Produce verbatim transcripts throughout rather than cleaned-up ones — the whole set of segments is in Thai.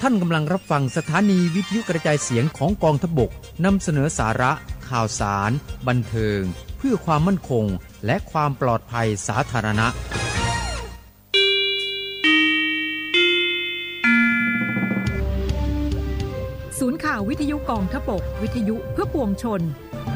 ท่านกำลังรับฟังสถานีวิทยุกระจายเสียงของกองทัพบกนำเสนอสาระข่าวสารบันเทิงเพื่อความมั่นคงและความปลอดภัยสาธารณะศูนย์ข่าววิทยุกองทัพบกวิทยุเพื่อปวงชน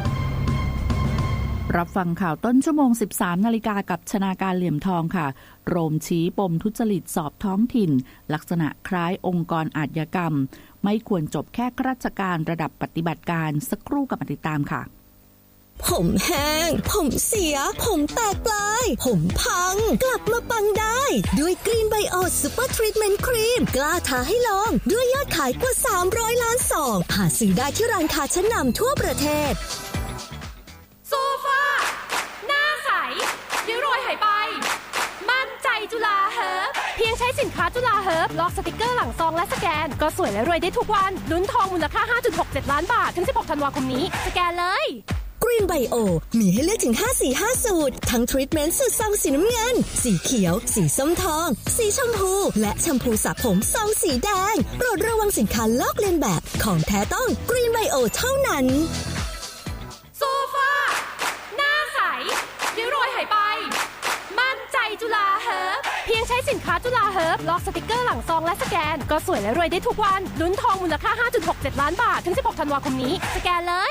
รับฟังข่าวต้นชั่วโมง สิบสามนาฬิกากับชนาการเหลี่ยมทองค่ะโรมชี้ปมทุจริตสอบท้องถิ่นลักษณะคล้ายองค์กรอาชญากรรมไม่ควรจบแค่ข้าราชการระดับปฏิบัติการสักครู่กับมาติดตามค่ะผมแห้งผมเสียผมแตกปลายผมพังกลับมาปังได้ด้วยกรีนไบโอซูเปอร์ทรีทเมนต์ครีมกล้าท้าให้ลองด้วยยอดขายกว่าสามร้อยล้านซองหาซื้อได้ที่ร้านค้าชั้นนำทั่วประเทศโซฟาหน้าใสริ้วรอยหายไปมั่นใจจุฬาเฮิร์บเพียงใช้สินค้าจุฬาเฮิร์บลอกสติกเกอร์หลังซองและสแกนก็สวยและรวยได้ทุกวันลุ้นทองมูลค่า ห้าจุดหกเจ็ด ล้านบาทถึงสิบหกธันวาคมนี้สแกนเลยกรีนไบโอมีให้เลือกถึงห้าสี ห้าสูตรทั้งทรีทเมนต์สูตรซองสีน้ำเงินสีเขียวสีส้มทองสีชมพูและแชมพูสระผมซองสีแดงโปรดระวังสินค้าลอกเลียนแบบของแท้ต้องกรีนไบโอเท่านั้นโซฟาหน้าใสริ้วรอยหายไปมั่นใจจุฬาเฮิร์บเพียงใช้สินค้าจุฬาเฮิร์บลอกสติกเกอร์หลังซองและสแกนก็สวยและรวยได้ทุกวันลุ้นทองมูลค่า ห้าจุดหกเจ็ด ล้านบาทถึงสิบหกธันวาคมนี้สแกนเลย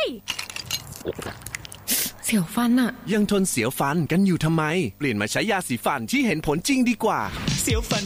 เสียวฟันอะยังทนเสียวฟันกันอยู่ทำไมเปลี่ยนมาใช้ยาสีฟันที่เห็นผลจริงดีกว่าเสียวฟัน